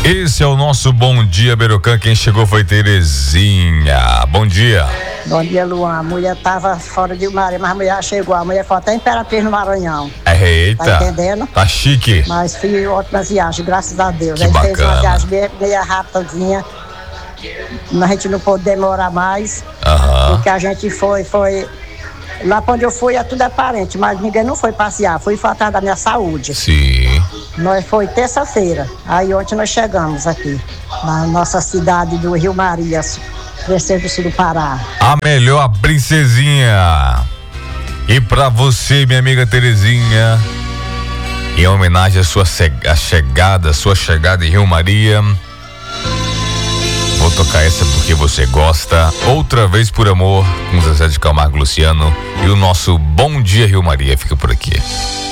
Esse é o nosso Bom Dia Berocan. Quem chegou foi Terezinha. Bom dia. Bom dia, Luan. A mulher tava fora de Maria, mas a mulher chegou. A mulher foi até Imperatriz no Maranhão. Eita. Tá entendendo? Tá chique. Mas fui ótimas viagens, graças a Deus. Que a gente bacana. fez uma viagem meia rapidazinha. A gente não pôde demorar mais. Porque a gente foi. Lá pra onde eu fui, tudo é parente, mas ninguém não foi passear. Fui atrás da minha saúde. Sim. Nós foi terça-feira. Aí ontem nós chegamos aqui, na nossa cidade do Rio Maria, Crescente do Sul do Pará. A melhor princesinha. E pra você, minha amiga Terezinha, em homenagem à sua chegada em Rio Maria, vou tocar essa porque você gosta. Outra Vez por Amor, com Zezé de Camargo e Luciano. E o nosso Bom Dia Rio Maria fica por aqui.